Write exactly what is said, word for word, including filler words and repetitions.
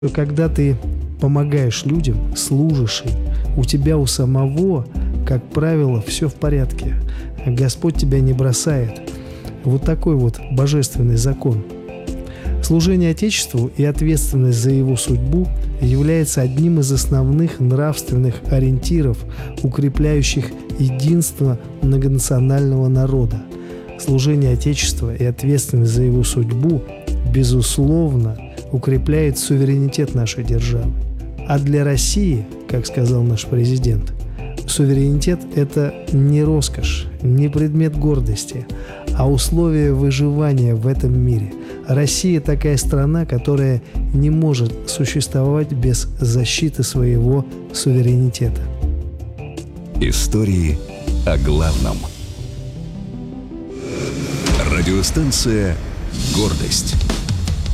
Когда ты помогаешь людям, служишь им, у тебя у самого, как правило, все в порядке. Господь тебя не бросает. Вот такой вот божественный закон. Служение Отечеству и ответственность за его судьбу является одним из основных нравственных ориентиров, укрепляющих единство многонационального народа. Служение Отечеству и ответственность за его судьбу, безусловно, укрепляет суверенитет нашей державы. А для России, как сказал наш президент, суверенитет – это не роскошь, не предмет гордости, а условие выживания в этом мире. Россия – такая страна, которая не может существовать без защиты своего суверенитета. Истории о главном. Радиостанция «Гордость».